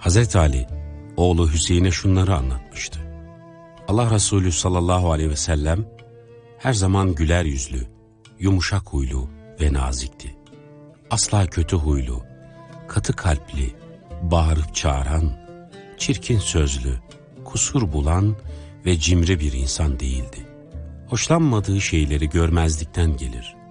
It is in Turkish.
Hazreti Ali oğlu Hüseyin'e şunları anlatmıştı. Allah Resulü sallallahu aleyhi ve sellem her zaman güler yüzlü, yumuşak huylu ve nazikti. Asla kötü huylu, katı kalpli, bağırıp çağıran, çirkin sözlü, kusur bulan ve cimri bir insan değildi. Hoşlanmadığı şeyleri görmezlikten gelir.